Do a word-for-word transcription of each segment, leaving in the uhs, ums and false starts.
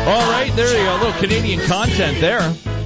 All right, there you go. A little Canadian content there.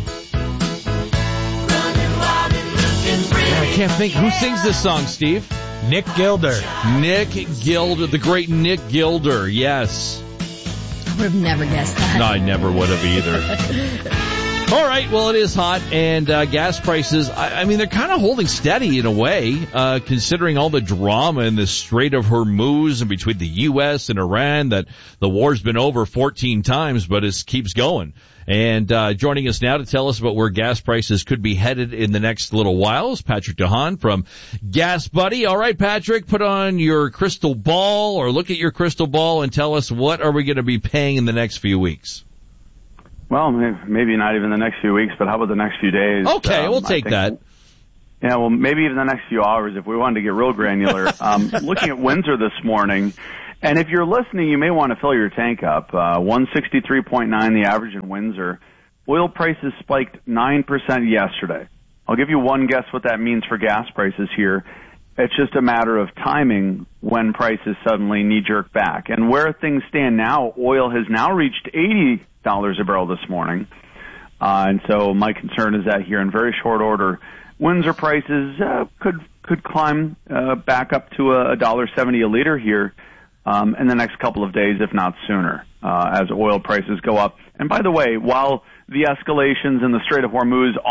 I can't think. Who sings this song, Steve? Nick Gilder. Nick Gilder, the great Nick Gilder, yes. I would have never guessed that. No, I never would have either. All right, well, it is hot, and uh, gas prices, I, I mean, they're kind of holding steady in a way, uh, considering all the drama in the Strait of Hormuz and between the U S and Iran, that the war's been over fourteen times, but it keeps going. And uh joining us now to tell us about where gas prices could be headed in the next little while is Patrick DeHaan from Gas Buddy. All right, Patrick, put on your crystal ball or look at your crystal ball and tell us, what are we going to be paying in the next few weeks? Well, maybe not even the next few weeks, but how about the next few days? Okay, um, we'll take that. Yeah, well, maybe even the next few hours if we wanted to get real granular. um, looking at Windsor this morning, and if you're listening, you may want to fill your tank up. Uh, one sixty-three point nine, the average in Windsor. Oil prices spiked nine percent yesterday. I'll give you one guess what that means for gas prices here. It's just a matter of timing when prices suddenly knee-jerk back. And where things stand now, oil has now reached eighty dollars a barrel this morning. Uh, and so my concern is that here in very short order, Windsor prices uh, could could climb uh, back up to a one dollar seventy a liter here um, in the next couple of days, if not sooner, uh, as oil prices go up. And by the way, while the escalations in the Strait of Hormuz